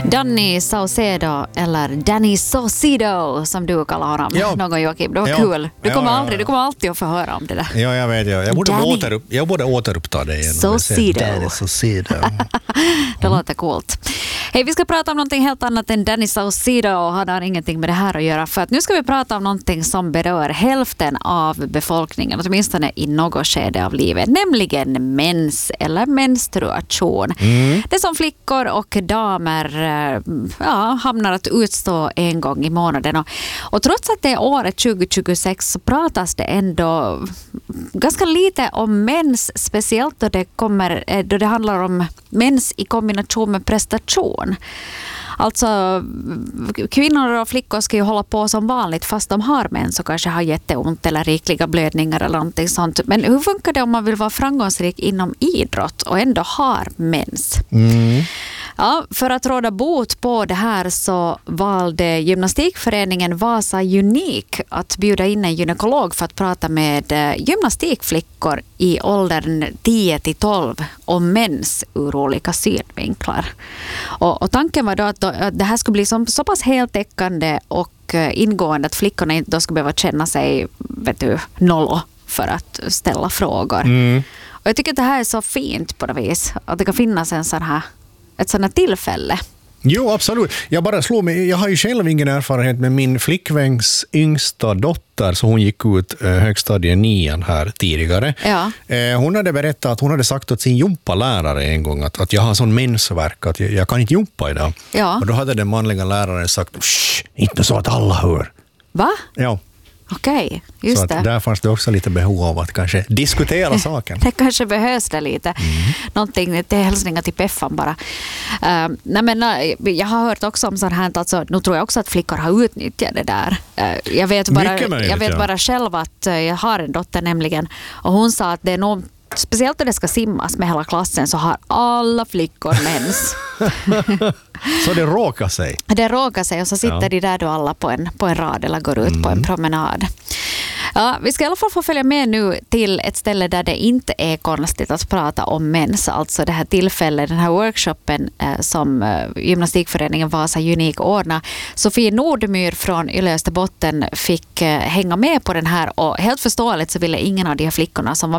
Danny Saucedo, eller Danny Saucedo som du kallar honom. Någon Joakim, det var kul. Du kommer alltid att få höra om det där. Ja, jag vet. Jag borde återuppta det igen. Saucedo. Det låter coolt. Hej, vi ska prata om någonting helt annat än Danny Saucedo, och han har ingenting med det här att göra. För att nu ska vi prata om någonting som berör hälften av befolkningen, åtminstone i något skede av livet, nämligen mens eller menstruation. Det som flickor och damer hamnar att utstå en gång i månaden. Och trots att det är året 2026 så pratas det ändå ganska lite om mens, speciellt då det handlar om mens i kombination med prestation. Alltså, kvinnor och flickor ska ju hålla på som vanligt fast de har mens och kanske har jätteont eller rikliga blödningar eller någonting sånt. Men hur funkar det om man vill vara framgångsrik inom idrott och ändå har mens? Ja, för att råda bot på det här så valde gymnastikföreningen Vasa Unique att bjuda in en gynekolog för att prata med gymnastikflickor i åldern 10-12 om mens ur olika synvinklar. Och tanken var då att det här skulle bli så pass heltäckande och ingående att flickorna inte då skulle behöva känna sig nollo för att ställa frågor. Och jag tycker att det här är så fint på det vis att det kan finnas ett sånt här tillfälle. Jo, absolut. Jag bara slår mig. Jag har ju själv ingen erfarenhet med min flickväns yngsta dotter, så hon gick ut högstadie 9 här tidigare. Ja. Hon hade berättat att hon hade sagt åt sin jumpalärare en gång att jag har sån mensvärk att jag kan inte jumpa idag. Ja. Och då hade den manliga läraren sagt, inte så att alla hör. Va? Ja. Okej, just det. Där fanns det också lite behov av att kanske diskutera saken. Det kanske behövs det lite. Någonting till hälsningar till Peffan bara. Jag har hört också om sånt här, alltså, nu tror jag också att flickor har utnyttjat det där. Jag vet bara själv att jag har en dotter nämligen, och hon sa att det är nog, speciellt när det ska simmas med hela klassen, så har alla flickor mens. Så det råkar sig? Det råkar sig, och så sitter de där då alla på en rad eller går ut på en promenad. Ja, vi ska i alla fall få följa med nu till ett ställe där det inte är konstigt att prata om mens. Alltså det här tillfället, den här workshopen som gymnastikföreningen Vasa Unique ordnar. Sofie Nordmyr från Yle Österbotten fick hänga med på den här, och helt förståeligt så ville ingen av de här flickorna som var